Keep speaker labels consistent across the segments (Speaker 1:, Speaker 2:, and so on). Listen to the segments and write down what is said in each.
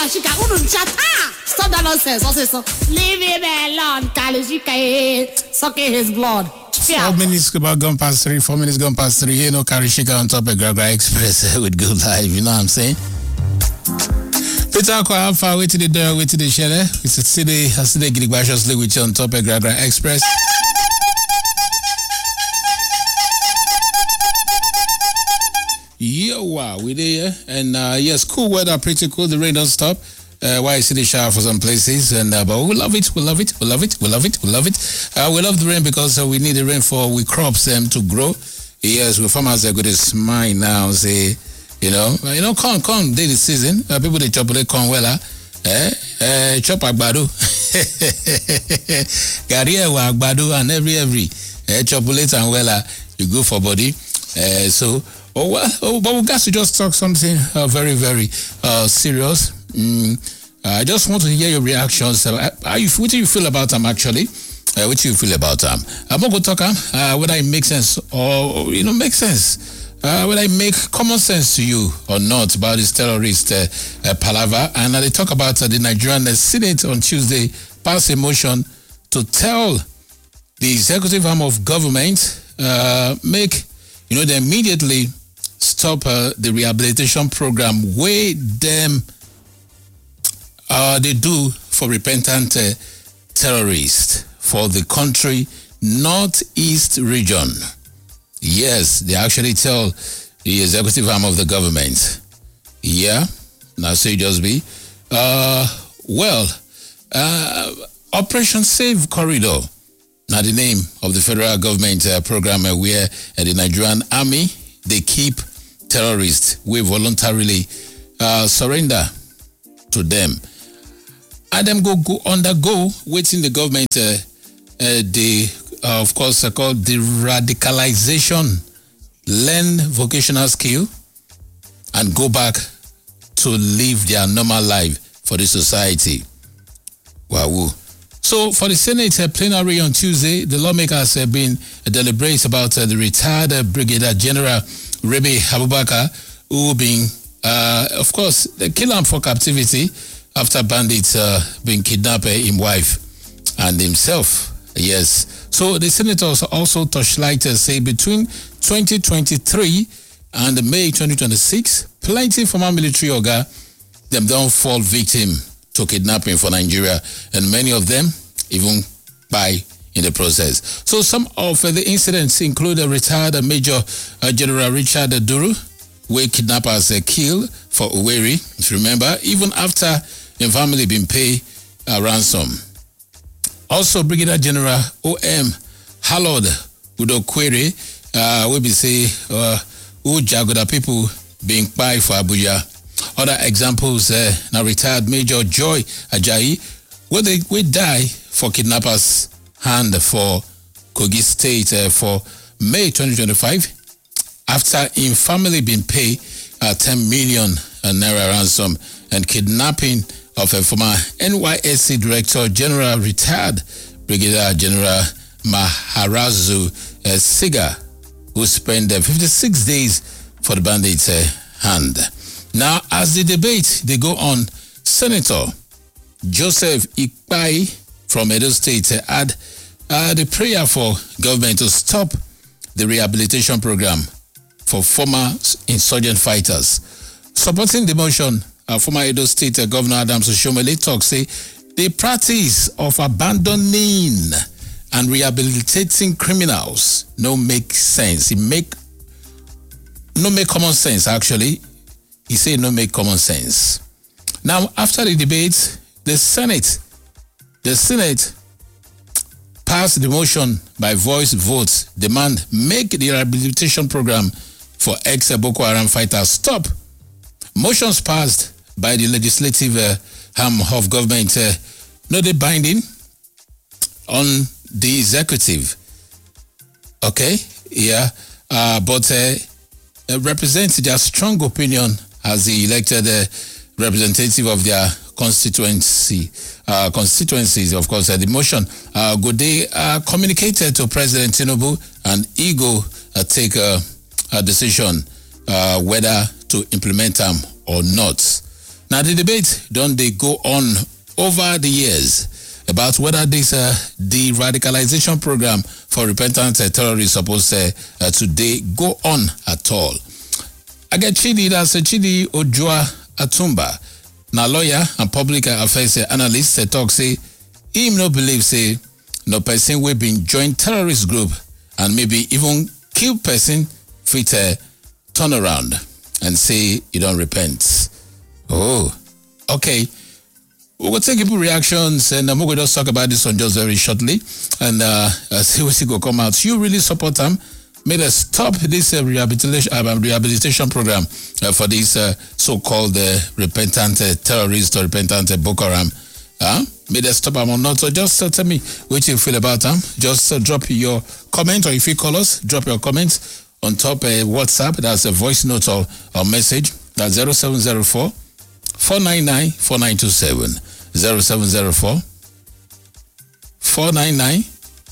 Speaker 1: Kalashika, stop that nonsense. Also, so leave him alone. Kalashika sucking his blood.
Speaker 2: 4 minutes about gone past 3, 4 minutes gone past 3. You know, Karishika on top of Gragra Express with good life. You know what I'm saying? Peter Alpha, wait to the door, wait to the shell. It's a city, I see the graciously with you on top of Gragra Express. Yo, wow, we there, and yes, cool weather, pretty cool. The rain don't stop. Why I see the shower for some places, and but we love it. We love it. We love it. We love it. We love it. We love the rain because we need the rain for we crops them to grow. Yes, we farmers are good to smile now. Say, corn daily season. People they chop the corn well, chop agbado, gari agbado, and every chocolate and well, you go for body. But we got to just talk something very, very serious. I just want to hear your reactions. What do you feel about them, actually? What do you feel about them? I'm not going to talk whether it makes sense or, makes sense. Whether it make common sense to you or not about this terrorist palaver. And they talk about the Nigerian Senate on Tuesday passed a motion to tell the executive arm of government they immediately stop the rehabilitation program where they do for repentant terrorists for the country northeast region. Yes, they actually tell the executive arm of the government. Yeah, now say just be. Operation Safe Corridor. Now the name of the federal government program where the Nigerian army, they keep terrorists we voluntarily surrender to them. And them go undergo waiting the government of course called the radicalization, learn vocational skill and go back to live their normal life for the society. Wow. So for the Senate plenary on Tuesday, the lawmakers have been deliberating about the retired Brigadier General Rebe Abubakar, who being, of course, they kill him for captivity after bandits being kidnapped his wife and himself. Yes. So the senators also touchlight say between 2023 and May 2026, plenty former military oga them don't fall victim to kidnapping for Nigeria, and many of them even die in the process. So some of the incidents include a retired Major General Richard Duru, where kidnappers killed for Owerri, if you remember, even after the family been paid a ransom. Also, Brigadier General O.M. Hallod Udokwere, we be say, who Jagoda people being paid for Abuja. Other examples, now retired Major Joy Ajayi, where they die for kidnappers' hand for Kogi State for May 2025, after in family been paid 10 million naira ransom, and kidnapping of a former NYSC Director General retired Brigadier General Maharazu Siga, who spent 56 days for the bandits' hand. Now, as the debate they go on, Senator Joseph Ikpai from Edo State had the prayer for government to stop the rehabilitation program for former insurgent fighters. Supporting the motion, former Edo State Governor Adams Oshomole talks say the practice of abandoning and rehabilitating criminals no make sense. It no make common sense, actually. He said no make common sense. Now, after the debate, the Senate passed the motion by voice votes, demand make the rehabilitation program for ex-Boko Haram fighters stop. Motions passed by the legislative arm of government, not binding on the executive. Okay, yeah, but represents their strong opinion as the elected representative of their constituencies. Of course, the motion Gode communicated to President Tinubu, and he go take a decision whether to implement them or not. Now the debate don't they go on over the years about whether this de-radicalization program for repentant terrorists supposed today go on at all. I get Chidi, that's Chidi Ojua Atumba, now lawyer and public affairs analyst, talk say him no believe say no person will be join terrorist group and maybe even kill person fit turn around and say you don't repent. Oh, okay. We'll take people reactions and we're going to talk about this one just very shortly and see what will come out. You really support them. Made us stop this rehabilitation program for these so-called repentant terrorists or repentant Boko Haram. Made us stop them or not. So just tell me what you feel about them. Just drop your comment, or if you call us, drop your comments on top WhatsApp. That's a voice note or message. That's 0704 499 4927. 0704 499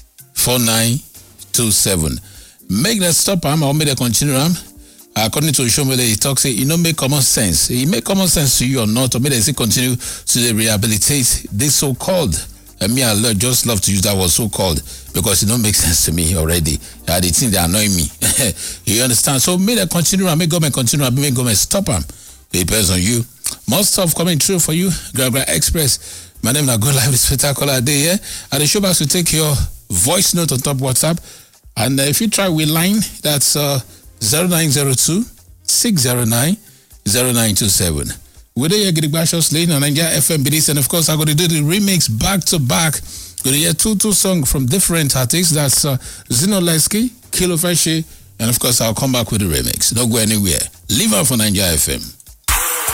Speaker 2: 4927. Make that stop or make that continue. According to Shomele, he talks, say, make common sense. It make common sense to you or not, or make it continue to rehabilitate this so-called. Me, I just love to use that word so-called because it don't make sense to me already. The thing that annoy me. You understand? So make that continue and make government continue and make government stop them. It depends on you. More stuff coming through for you. Gra Express. My name is Go Live Spectacular Day here. And the show back to take your voice note on top WhatsApp. And if you try with line, that's 0902 609 0927. We're there, Gidigbashos Lane on Nigeria FM BDC. And of course, I'm going to do the remix back to back. Going to hear two songs from different artists. That's Zino Lesky, Kilo Freshi, and of course, I'll come back with the remix. Don't go anywhere. Leave out for Nigeria FM.